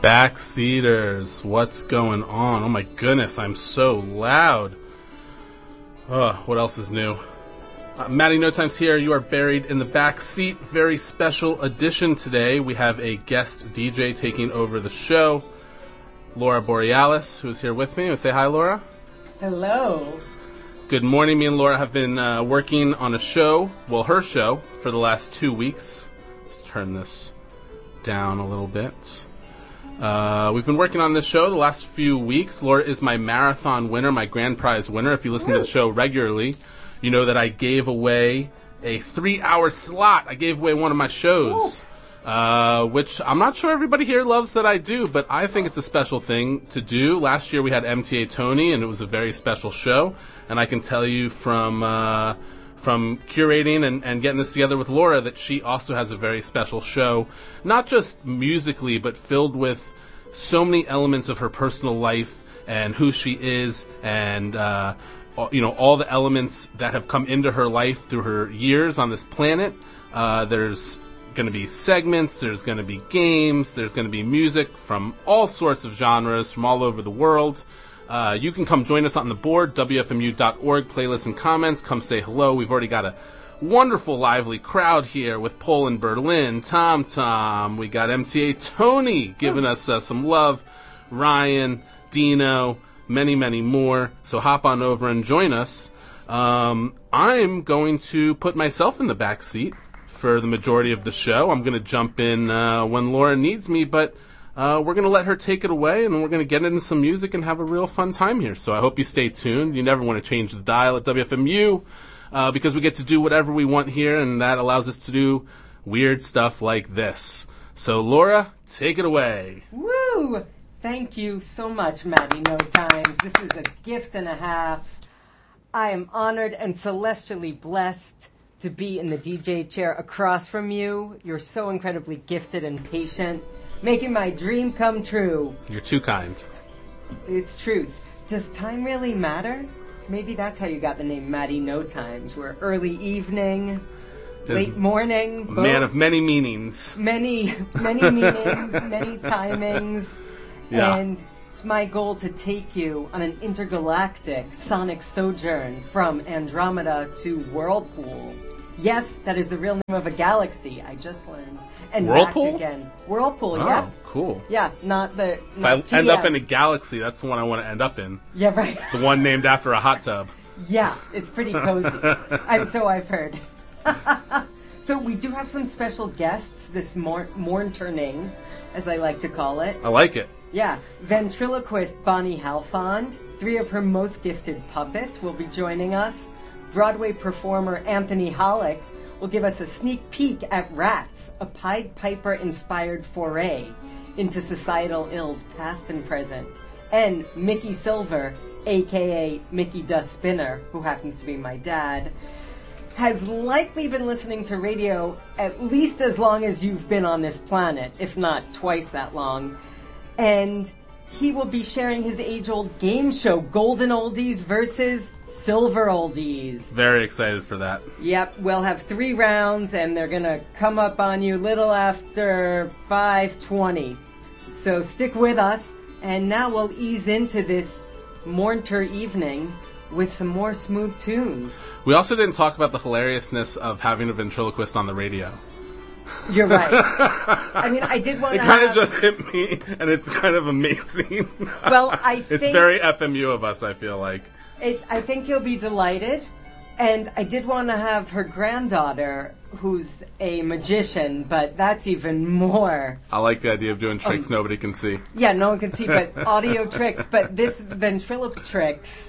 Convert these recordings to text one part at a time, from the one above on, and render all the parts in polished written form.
Backseaters, what's going on? Oh my goodness, I'm so loud. What else is new? Maddie No Time's here. You are buried in the back seat. Very special edition today. We have a guest DJ taking over the show, Laura Borealis, who is here with me. Say hi, Laura. Hello. Good morning. Me and Laura have been working on a show, well, her show, for the last 2 weeks. Let's turn this down a little bit. We've been working on this show the last few weeks. Laura is my marathon winner, my grand prize winner. If you listen to the show regularly, you know that I gave away a 3-hour slot. I gave away one of my shows, which I'm not sure everybody here loves that I do, but I think it's a special thing to do. Last year we had MTA Tony, and it was a very special show. And I can tell you from curating and getting this together with Laura that she also has a very special show, not just musically, but filled with so many elements of her personal life and who she is, and all the elements that have come into her life through her years on this planet. There's going to be segments, there's going to be games, there's going to be music from all sorts of genres from all over the world. You can come join us on the board, WFMU.org, playlists and comments. Come say hello. We've already got a wonderful, lively crowd here with Poland Berlin, Tom. We got MTA Tony giving us some love, Ryan, Dino, many, many more. So hop on over and join us. I'm going to put myself in the back seat for the majority of the show. I'm going to jump in when Laura needs me, but we're going to let her take it away, and we're going to get into some music and have a real fun time here. So I hope you stay tuned. You never want to change the dial at WFMU because we get to do whatever we want here, and that allows us to do weird stuff like this. So, Laura, take it away. Woo! Thank you so much, Maddie No Times. This is a gift and a half. I am honored and celestially blessed to be in the DJ chair across from you. You're so incredibly gifted and patient, making my dream come true. You're too kind. It's truth. Does time really matter? Maybe that's how you got the name Maddie No Times. We're early evening, late morning. A man of many meanings. Many meanings, many timings. Yeah. And it's my goal to take you on an intergalactic sonic sojourn from Andromeda to Whirlpool. Yes, that is the real name of a galaxy, I just learned. And Whirlpool? back again. Whirlpool, Oh, yeah. Cool. Yeah, not the... If Not I TM. end up in a galaxy, that's the one I want to end up in. Yeah, right. The one named after a hot tub. Yeah, it's pretty cozy. So I've heard. So we do have some special guests this morning, as I like to call it. I like it. Yeah, ventriloquist Bonnie Halfond, 3 of her most gifted puppets will be joining us. Broadway performer Anthony Hollick will give us a sneak peek at Rats, a Pied Piper-inspired foray into societal ills past and present. And Mickey Silver, a.k.a. Mickey Dust Spinner, who happens to be my dad, has likely been listening to radio at least as long as you've been on this planet, if not twice that long. And he will be sharing his age-old game show, Golden Oldies versus Silver Oldies. Very excited for that. Yep, we'll have 3 rounds, and they're going to come up on you little after 5:20. So stick with us, and now we'll ease into this mortar evening with some more smooth tunes. We also didn't talk about the hilariousness of having a ventriloquist on the radio. You're right. I mean, I did want to It kind of just hit me, and it's kind of amazing. Well, I think... It's very FMU of us, I feel like. I think you'll be delighted. And I did want to have her granddaughter, who's a magician, but that's even more. I like the idea of doing tricks nobody can see. Yeah, no one can see, but audio tricks. But this ventriloquist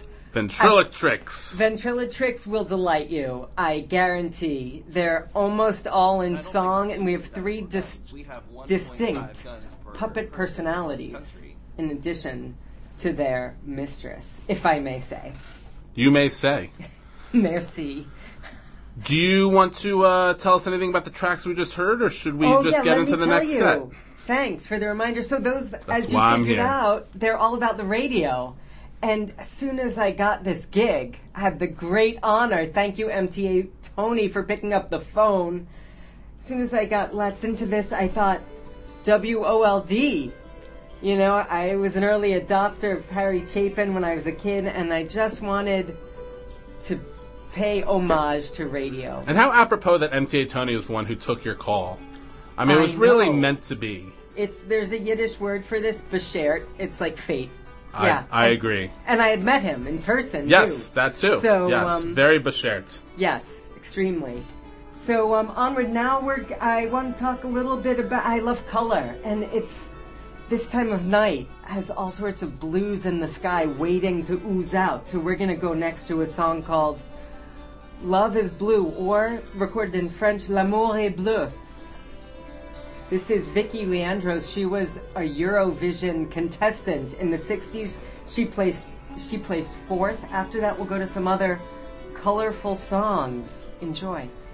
tricks will delight you, I guarantee. They're almost all in song, and we have 3 distinct puppet personalities in addition to their mistress, if I may say. You may say. Merci. Do you want to tell us anything about the tracks we just heard, or should we get into the next set? Thanks for the reminder. So those, That's as you figured out, they're all about the radio. And as soon as I got this gig, I had the great honor, thank you MTA Tony for picking up the phone. As soon as I got latched into this, I thought, WOLD, You know, I was an early adopter of Harry Chapin when I was a kid, and I just wanted to pay homage to radio. And how apropos that MTA Tony was the one who took your call. I mean, it was really meant to be. There's a Yiddish word for this, beshert. It's like fate. Yeah, I agree. And I had met him in person, yes, too. That too. So, yes, very beshert. Yes, extremely. So onward now, I want to talk a little bit about, I love color, and it's this time of night has all sorts of blues in the sky waiting to ooze out. So we're going to go next to a song called Love is Blue, or recorded in French, L'amour est bleu. This is Vicky Leandros. She was a Eurovision contestant in the 60s. She placed fourth. After that, we'll go to some other colorful songs. Enjoy.